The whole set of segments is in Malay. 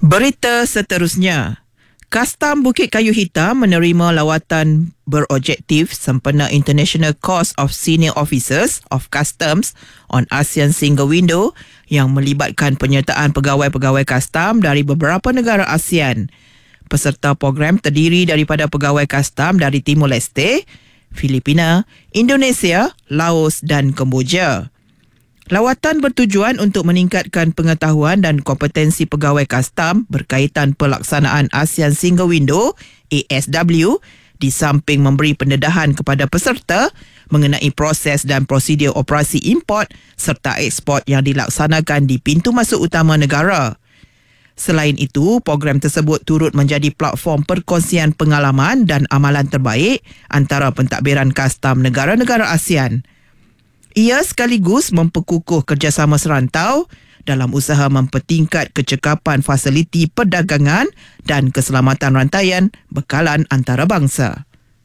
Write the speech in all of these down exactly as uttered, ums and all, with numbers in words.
Berita seterusnya. Kastam Bukit Kayu Hitam menerima lawatan berobjektif sempena International Course of Senior Officers of Customs on ASEAN Single Window yang melibatkan penyertaan pegawai-pegawai kastam dari beberapa negara ASEAN. Peserta program terdiri daripada pegawai kastam dari Timor Leste, Filipina, Indonesia, Laos dan Kemboja. Lawatan bertujuan untuk meningkatkan pengetahuan dan kompetensi pegawai kastam berkaitan pelaksanaan ASEAN Single Window A S W di samping memberi pendedahan kepada peserta mengenai proses dan prosedur operasi import serta ekspor yang dilaksanakan di pintu masuk utama negara. Selain itu, program tersebut turut menjadi platform perkongsian pengalaman dan amalan terbaik antara pentadbiran kastam negara-negara ASEAN. Ia sekaligus memperkukuh kerjasama serantau dalam usaha mempertingkat kecekapan fasiliti perdagangan dan keselamatan rantaian bekalan antarabangsa.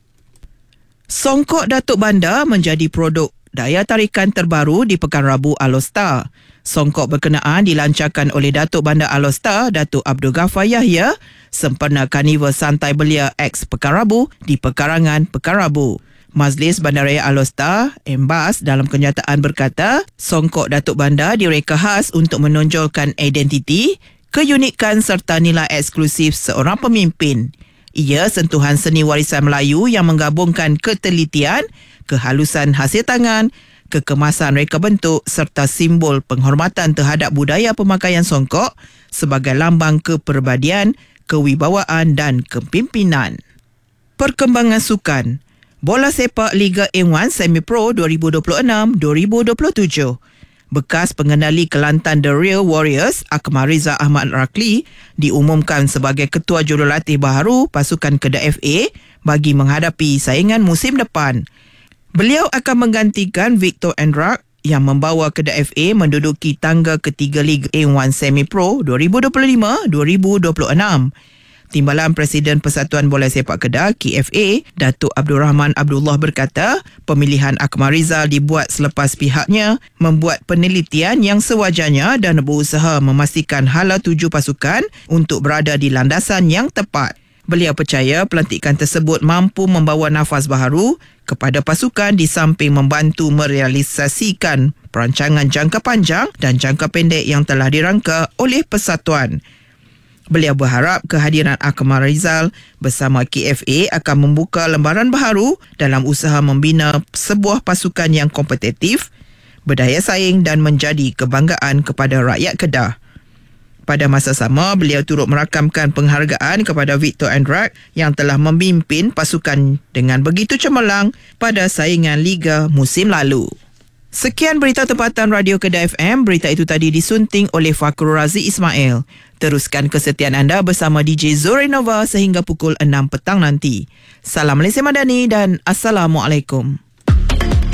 Songkok Datuk Bandar menjadi produk daya tarikan terbaru di Pekan Rabu Alor-Star. Songkok berkenaan dilancarkan oleh Datuk Bandar Alor-Star, Datuk Abdul Ghaffar Yahya, sempena Karnival Santai Belia X Pekan Rabu di Pekarangan Pekan Rabu. Majlis Bandaraya Alor-Star, M B A S, dalam kenyataan berkata, Songkok Datuk Bandar direka khas untuk menonjolkan identiti, keunikan serta nilai eksklusif seorang pemimpin. Ia sentuhan seni warisan Melayu yang menggabungkan ketelitian, kehalusan hasil tangan, kekemasan reka bentuk serta simbol penghormatan terhadap budaya pemakaian songkok sebagai lambang kepribadian, kewibawaan dan kepimpinan. Perkembangan sukan. Bola sepak Liga A satu Semi Pro dua ribu dua puluh enam dua ribu dua puluh tujuh. Bekas pengendali Kelantan The Real Warriors, Akmal Rizal Ahmad Rakli, diumumkan sebagai ketua jurulatih baharu pasukan Kedah F A bagi menghadapi saingan musim depan. Beliau akan menggantikan Victor Endrak yang membawa Kedah F A menduduki tangga ketiga Liga A satu Semi Pro dua ribu dua puluh lima dua ribu dua puluh enam. Timbalan Presiden Persatuan Bola Sepak Kedah K F A, Datuk Abdul Rahman Abdullah berkata, pemilihan Akmal Rizal dibuat selepas pihaknya membuat penelitian yang sewajarnya dan berusaha memastikan hala tuju pasukan untuk berada di landasan yang tepat. Beliau percaya pelantikan tersebut mampu membawa nafas baharu kepada pasukan di samping membantu merealisasikan perancangan jangka panjang dan jangka pendek yang telah dirangka oleh persatuan. Beliau berharap kehadiran Akmal Rizal bersama K F A akan membuka lembaran baharu dalam usaha membina sebuah pasukan yang kompetitif, berdaya saing dan menjadi kebanggaan kepada rakyat Kedah. Pada masa sama, beliau turut merakamkan penghargaan kepada Victor Endrak yang telah memimpin pasukan dengan begitu cemerlang pada saingan Liga musim lalu. Sekian berita tempatan Radio Kedah F M. Berita itu tadi disunting oleh Fakrul Razi Ismail. Teruskan kesetiaan anda bersama D J Zorinova sehingga pukul enam petang nanti. Salam Malaysia Madani dan Assalamualaikum.